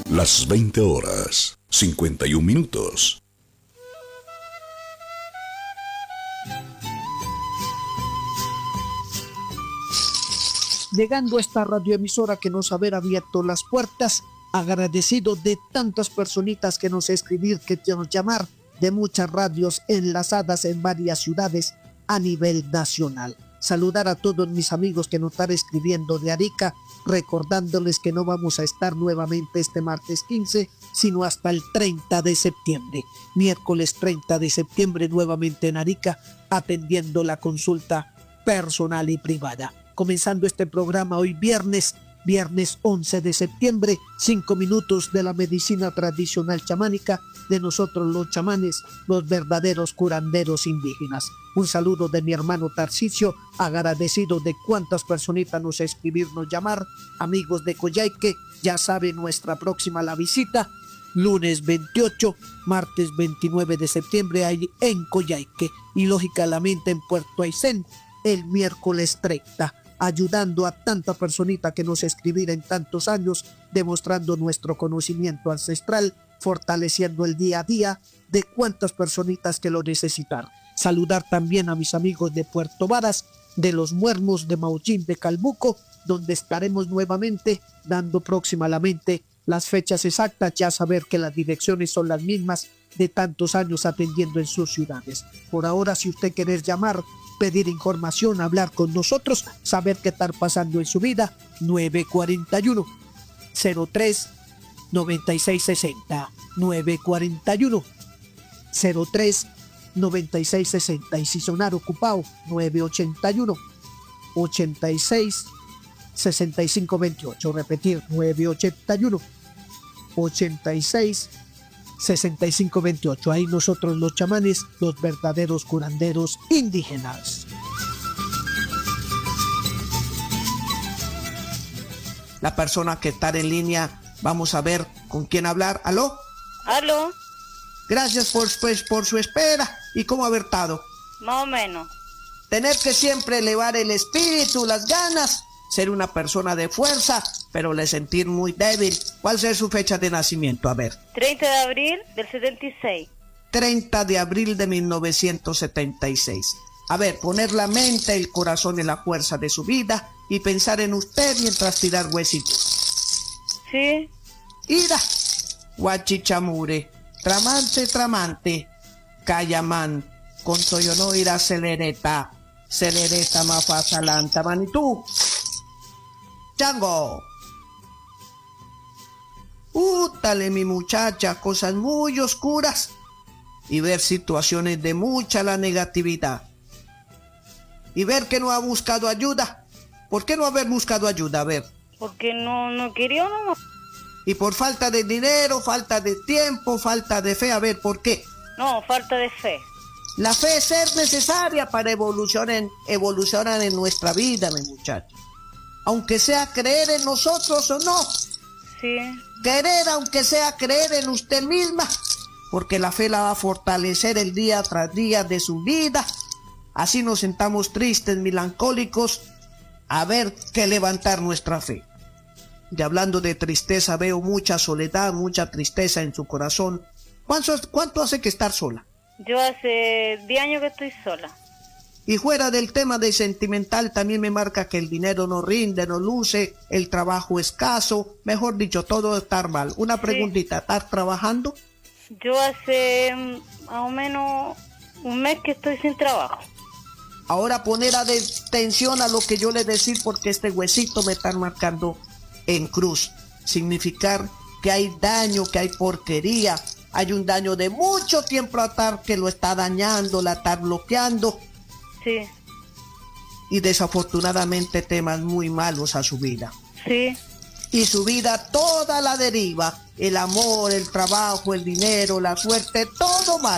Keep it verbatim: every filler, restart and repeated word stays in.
Las veinte horas, cincuenta y un minutos. Llegando a esta radioemisora que nos haber abierto las puertas, agradecido de tantas personitas que nos escribir, que nos llamar, de muchas radios enlazadas en varias ciudades a nivel nacional. Saludar a todos mis amigos que nos están escribiendo de Arica, recordándoles que no vamos a estar nuevamente este martes quince, sino hasta el treinta de septiembre. Miércoles treinta de septiembre nuevamente en Arica, atendiendo la consulta personal y privada. Comenzando este programa hoy viernes, viernes once de septiembre, cinco minutos de la medicina tradicional chamánica de nosotros los chamanes, los verdaderos curanderos indígenas. Un saludo de mi hermano Tarcisio, agradecido de cuántas personitas nos escribirnos llamar, amigos de Coyhaique, ya saben nuestra próxima la visita, lunes veintiocho, martes veintinueve de septiembre ahí en Coyhaique y lógicamente en Puerto Aysén el miércoles treinta. Ayudando a tanta personita que nos escribir en tantos años, demostrando nuestro conocimiento ancestral, fortaleciendo el día a día de cuántas personitas que lo necesitan. Saludar también a mis amigos de Puerto Varas, de los Muermos, de Maullín, de Calbuco, donde estaremos nuevamente dando próximamente las fechas exactas, ya saber que las direcciones son las mismas de tantos años atendiendo en sus ciudades. Por ahora, si usted quiere llamar, pedir información, hablar con nosotros, saber qué está pasando en su vida, nueve cuatro uno, cero tres, noventa y seis sesenta, nueve cuatro uno, cero tres, noventa y seis sesenta, y si sonar ocupado, nueve ocho uno, ochenta y seis, sesenta y cinco veintiocho, repetir, nueve ocho uno, ochenta y seis, sesenta y cinco veintiocho. Ahí nosotros los chamanes, los verdaderos curanderos indígenas. La persona que está en línea, vamos a ver con quién hablar. ¿Aló? ¿Aló? Gracias por, pues, por su espera. ¿Y cómo haber estado? Más o menos. Tener que siempre elevar el espíritu, las ganas, ser una persona de fuerza, pero le sentir muy débil. ¿Cuál es su fecha de nacimiento? A ver. treinta de abril del setenta y seis. treinta de abril de mil novecientos setenta y seis. A ver, poner la mente, el corazón en la fuerza de su vida y pensar en usted mientras tirar huesitos. Sí. Ira, guachichamure, tramante, tramante, cayamán, con toyono ira celereta, celereta mafasalanta, manitú. Chango. Útale, mi muchacha, cosas muy oscuras y ver situaciones de mucha la negatividad y ver que no ha buscado ayuda. ¿Por qué no haber buscado ayuda? A ver. Porque no, no quería, no. Y por falta de dinero, falta de tiempo, falta de fe. A ver, ¿por qué? No, falta de fe. La fe es ser necesaria para evolucionar, evolucionar en nuestra vida, mi muchacha. Aunque sea creer en nosotros o no. Sí. Querer, aunque sea creer en usted misma, porque la fe la va a fortalecer el día tras día de su vida. Así nos sentamos tristes, melancólicos, a ver que levantar nuestra fe. Y hablando de tristeza, veo mucha soledad, mucha tristeza en su corazón. ¿Cuánto, cuánto hace que estar sola? Yo hace diez años que estoy sola. Y fuera del tema de sentimental, también me marca que el dinero no rinde, no luce, el trabajo escaso, mejor dicho, todo está mal. Una preguntita, sí. ¿Estás trabajando? Yo hace más o menos un mes que estoy sin trabajo. Ahora poner atención a lo que yo le decir, porque este huesito me está marcando en cruz. Significar que hay daño, que hay porquería, hay un daño de mucho tiempo atrás que lo está dañando, la está bloqueando. Sí. Y desafortunadamente temas muy malos a su vida. Sí. Y su vida toda la deriva, el amor, el trabajo, el dinero, la suerte, todo mal.